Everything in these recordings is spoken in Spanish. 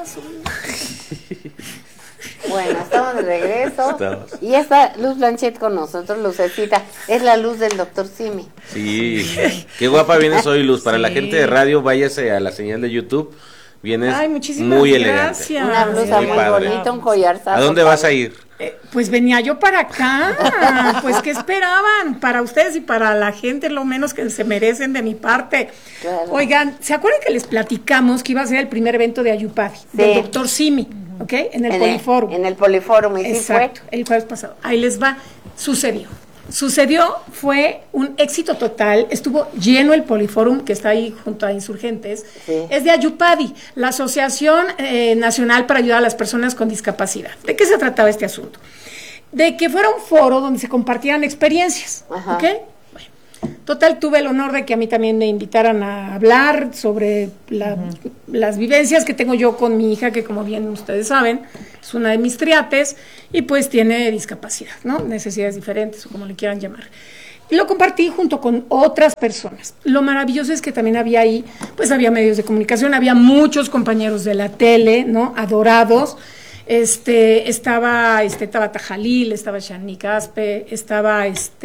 Bueno, estamos de regreso. Y está Luz Blanchet con nosotros, Lucecita. Es la luz del doctor Simi. Sí, qué guapa vienes hoy, Luz. Para la gente de radio, váyase a la señal de YouTube. Vienes muy elegante. Una blusa muy bonita, un collarzazo. ¿A dónde vas a ir? Pues venía yo para acá. Pues, ¿qué esperaban? Para ustedes y para la gente, lo menos que se merecen de mi parte. Claro. Oigan, ¿se acuerdan que les platicamos que iba a ser el primer evento de Ayupadi? Sí. Del doctor Simi, ¿ok? En el Poliforum. En el Poliforum, y exacto, sí fue. El jueves pasado. Ahí les va. Sucedió, fue un éxito total, estuvo lleno el Poliforum, que está ahí junto a Insurgentes, sí. Es de Ayupadi, la Asociación Nacional para Ayudar a las Personas con Discapacidad. ¿De qué se trataba este asunto? De que fuera un foro donde se compartieran experiencias, ajá. ¿Ok? Bueno, total, tuve el honor de que a mí también me invitaran a hablar sobre las vivencias que tengo yo con mi hija, que como bien ustedes saben, es una de mis triates, y pues tiene discapacidad, ¿no? Necesidades diferentes, o como le quieran llamar. Y lo compartí junto con otras personas. Lo maravilloso es que también había ahí, pues había medios de comunicación, había muchos compañeros de la tele, ¿no? Adorados. Estaba Tajalil, estaba Shani Caspe, estaba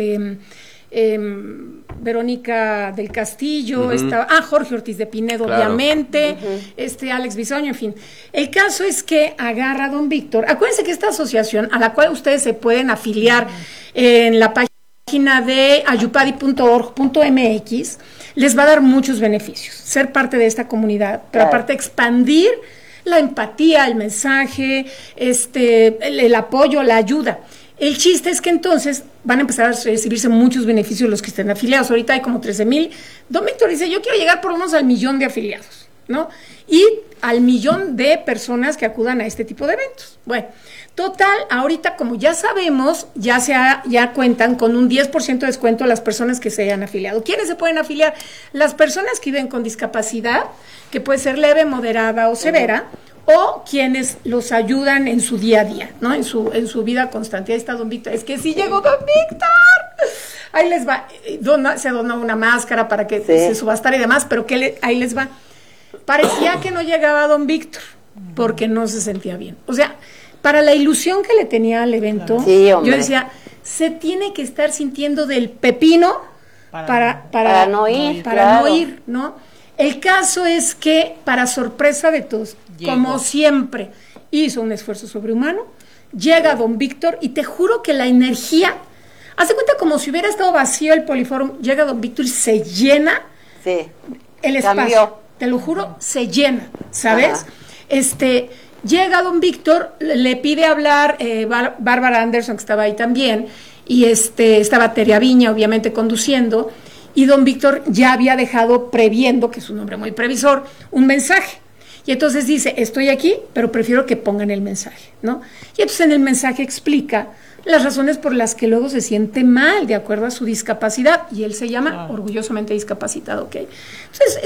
Verónica del Castillo, estaba Jorge Ortiz de Pinedo, claro. Obviamente, Alex Bisoño, en fin. El caso es que agarra a don Víctor. Acuérdense que esta asociación, a la cual ustedes se pueden afiliar en la página de ayupadi.org.mx, les va a dar muchos beneficios. Ser parte de esta comunidad, pero claro. Aparte expandir la empatía, el mensaje, el apoyo, la ayuda. El chiste es que entonces van a empezar a recibirse muchos beneficios los que estén afiliados. Ahorita hay como 13,000. Don Víctor dice, yo quiero llegar por lo menos al 1,000,000 de afiliados, ¿no? Y al 1,000,000 de personas que acudan a este tipo de eventos. Bueno, total, ahorita como ya sabemos, ya cuentan con un 10% de descuento a las personas que se hayan afiliado. ¿Quiénes se pueden afiliar? Las personas que viven con discapacidad, que puede ser leve, moderada o severa, o quienes los ayudan en su día a día, ¿no? En su vida constante. Ahí está don Víctor. Es que sí llegó don Víctor. Ahí les va. Se dona una máscara para que se subastara y demás, pero ahí les va. Parecía que no llegaba don Víctor porque no se sentía bien. O sea, para la ilusión que le tenía al evento, yo decía, se tiene que estar sintiendo del pepino para no ir, no ir, ¿no? El caso es que, para sorpresa de todos, como siempre, hizo un esfuerzo sobrehumano, llega don Víctor, y te juro que la energía, haz de cuenta como si hubiera estado vacío el Poliforum, llega don Víctor y se llena el espacio. Cambió. Te lo juro, se llena, ¿sabes? Ajá. Llega don Víctor, le pide hablar Bárbara Anderson, que estaba ahí también, y estaba Teria Viña, obviamente, conduciendo, y don Víctor ya había dejado previendo, que es un hombre muy previsor, un mensaje. Y entonces dice, estoy aquí, pero prefiero que pongan el mensaje, ¿no? Y entonces en el mensaje explica las razones por las que luego se siente mal, de acuerdo a su discapacidad, y él se llama orgullosamente discapacitado, ¿ok? Entonces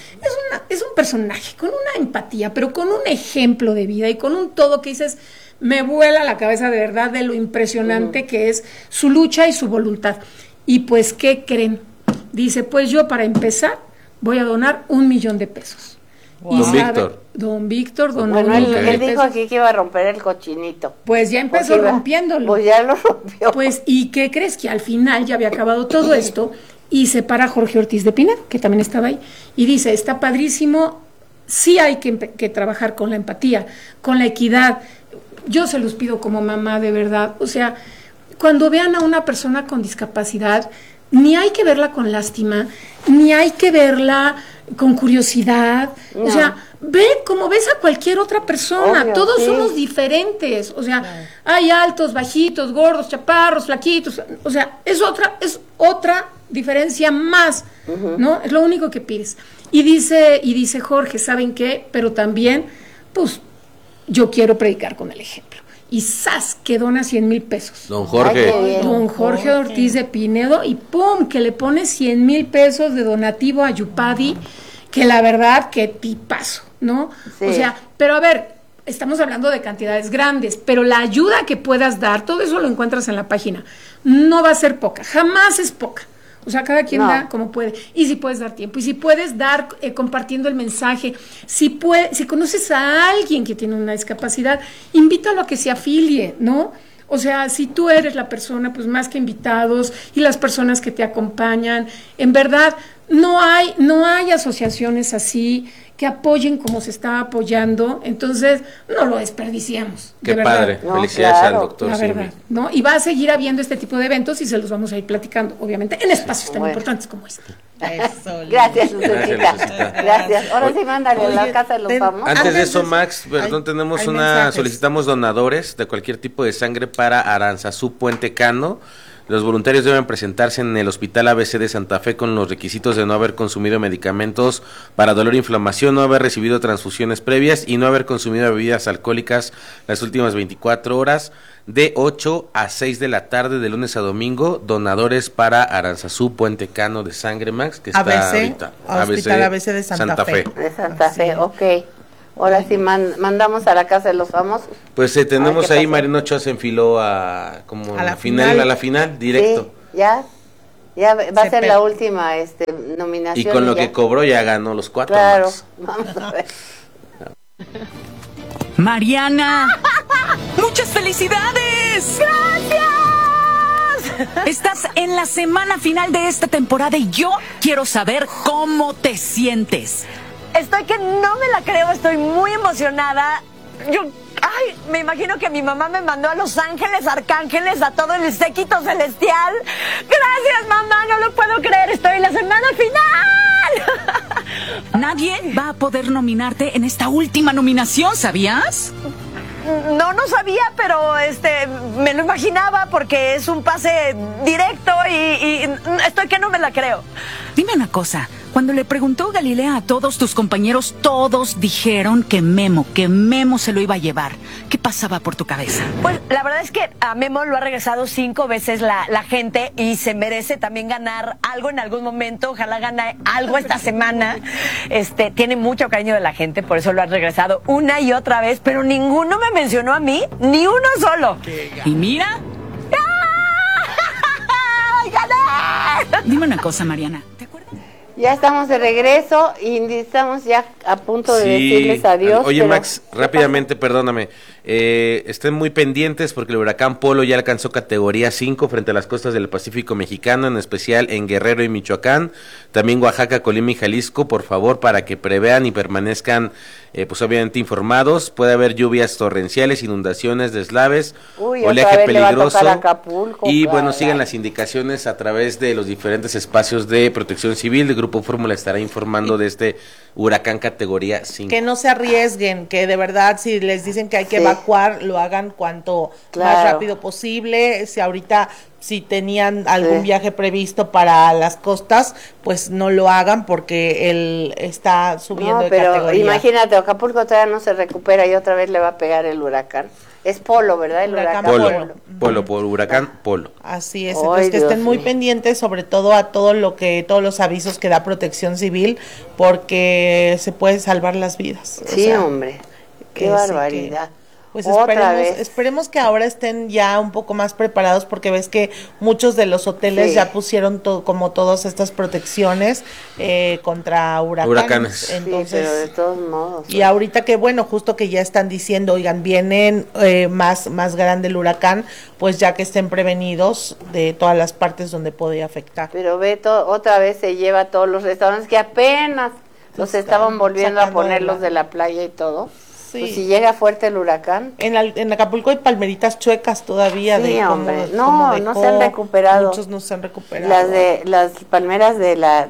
es un personaje con una empatía, pero con un ejemplo de vida y con un todo que dices, me vuela la cabeza de verdad de lo impresionante que es su lucha y su voluntad. Y pues, ¿qué creen? Dice, pues yo para empezar voy a donar 1,000,000 de pesos. Wow. Y don Víctor donó bueno, él dijo aquí que iba a romper el cochinito. Pues ya empezó rompiéndolo. Pues ya lo rompió. Pues, ¿y qué crees? Que al final ya había acabado todo esto y se para Jorge Ortiz de Pinedo, que también estaba ahí, y dice, está padrísimo, sí hay que trabajar con la empatía, con la equidad. Yo se los pido como mamá, de verdad. O sea, cuando vean a una persona con discapacidad, ni hay que verla con lástima, ni hay que verla con curiosidad, o sea, ve como ves a cualquier otra persona. Obvio, todos somos diferentes, o sea, hay altos, bajitos, gordos, chaparros, flaquitos, o sea, es otra diferencia más, ¿no? Es lo único que pides. Y dice Jorge, ¿saben qué? Pero también, pues, yo quiero predicar con el ejemplo. Y ¡zas! Que dona 100,000 pesos. Don Jorge. Don Jorge Ortiz de Pinedo, y ¡pum! Que le pone 100,000 pesos de donativo a Ayupadi, que la verdad, que tipazo, ¿no? Sí. O sea, pero a ver, estamos hablando de cantidades grandes, pero la ayuda que puedas dar, todo eso lo encuentras en la página. No va a ser poca, jamás es poca. O sea, cada quien da como puede. Y si puedes dar tiempo, y si puedes dar compartiendo el mensaje, si conoces a alguien que tiene una discapacidad, invítalo a que se afilie, ¿no? O sea, si tú eres la persona, pues más que invitados y las personas que te acompañan, en verdad, no hay asociaciones así que apoyen como se está apoyando, entonces no lo desperdiciamos. Qué padre, felicidades al doctor. La verdad, ¿no? Y va a seguir habiendo este tipo de eventos y se los vamos a ir platicando, obviamente, en espacios tan importantes como este. Gracias, Lucecita. Gracias. Ahora sí, mándale a la casa de los famosos. Antes de eso, Max, solicitamos donadores de cualquier tipo de sangre para Aranzazú Puente Cano. Los voluntarios deben presentarse en el Hospital ABC de Santa Fe con los requisitos de no haber consumido medicamentos para dolor e inflamación, no haber recibido transfusiones previas y no haber consumido bebidas alcohólicas las últimas 24 horas, de 8 a 6 de la tarde, de lunes a domingo. Donadores para Aranzazú Puente Cano de sangre, Max, que está ahorita. Hospital ABC de Santa Fe. De Santa Fe, ok. Ahora sí mandamos a la casa de los famosos. Pues tenemos ahí, Marino Ochoa se enfiló a la final, directo. Sí, ya va a ser la última nominación. Y con lo que cobró ya ganó los 4. Claro, Max. vamos a ver. Mariana, ¡muchas felicidades! ¡Gracias! Estás en la semana final de esta temporada y yo quiero saber cómo te sientes. Estoy que no me la creo, estoy muy emocionada. Me imagino que mi mamá me mandó a los ángeles, arcángeles, a todo el séquito celestial. Gracias, mamá, no lo puedo creer, estoy en la semana final. Nadie va a poder nominarte en esta última nominación, ¿sabías? No sabía, pero me lo imaginaba porque es un pase directo y estoy que no me la creo. Dime una cosa, cuando le preguntó Galilea a todos tus compañeros, todos dijeron que Memo se lo iba a llevar. ¿Qué pasaba por tu cabeza? Pues la verdad es que a Memo lo ha regresado 5 veces la gente y se merece también ganar algo en algún momento. Ojalá gane algo esta semana. Tiene mucho cariño de la gente, por eso lo ha regresado una y otra vez, pero ninguno me mencionó a mí, ni uno solo. Y mira. ¡Gané! Dime una cosa, Mariana. ¿Te acuerdas? Ya estamos de regreso y estamos ya a punto de decirles adiós. Oye, Max, rápidamente, perdóname. Estén muy pendientes porque el huracán Polo ya alcanzó categoría 5 frente a las costas del Pacífico mexicano, en especial en Guerrero y Michoacán, también Oaxaca, Colima y Jalisco, por favor, para que prevean y permanezcan pues obviamente informados. Puede haber lluvias torrenciales, inundaciones, deslaves, oleaje peligroso. Y bueno, sigan las indicaciones a través de los diferentes espacios de protección civil. El Grupo Fórmula estará informando de este huracán categoría 5. Que no se arriesguen, que de verdad si les dicen que hay que evacuar, lo hagan cuanto más rápido posible. Si tenían algún viaje previsto para las costas, pues no lo hagan porque él está subiendo de categoría. Imagínate, Acapulco todavía no se recupera y otra vez le va a pegar el huracán. Es Polo, ¿verdad? El huracán huracán Polo. Así es, entonces que estén muy pendientes, sobre todo a todos los avisos que da Protección Civil, porque se puede salvar las vidas. Sí, hombre, qué barbaridad. Pues esperemos que ahora estén ya un poco más preparados, porque ves que muchos de los hoteles ya pusieron como todas estas protecciones contra huracanes. Entonces, sí, pero de todos modos. Y ahorita que justo que ya están diciendo, oigan, vienen más grande el huracán, pues ya que estén prevenidos de todas las partes donde puede afectar. Pero otra vez se lleva a todos los restaurantes que apenas los estaban volviendo a ponerlos de la playa y todo. Sí. Pues si llega fuerte el huracán. En Acapulco hay palmeritas chuecas todavía. Sí, hombre. No se han recuperado. Muchos no se han recuperado. Las palmeras de la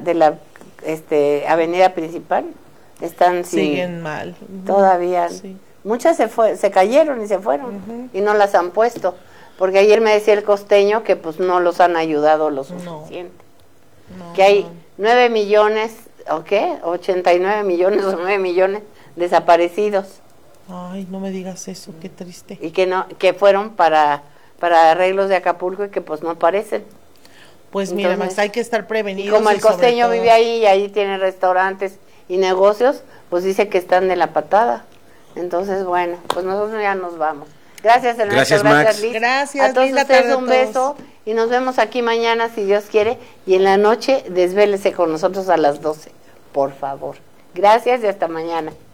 avenida principal siguen mal. Todavía. Sí. Muchas se cayeron y se fueron y no las han puesto. Porque ayer me decía el costeño que pues no los han ayudado lo suficiente. Que hay 9 millones, ¿o qué? 89 millones o 9 millones desaparecidos. Ay, no me digas eso, qué triste. Y que fueron para arreglos de Acapulco y que pues no aparecen. Pues mira, Max, hay que estar prevenidos. Y como el costeño vive ahí y ahí tiene restaurantes y negocios, pues dice que están de la patada. Entonces, bueno, pues nosotros ya nos vamos. Gracias, Ernesto. Gracias, Max. Liz. Gracias, a todos ustedes un beso y nos vemos aquí mañana si Dios quiere, y en la noche desvélese con nosotros a las 12, por favor. Gracias y hasta mañana.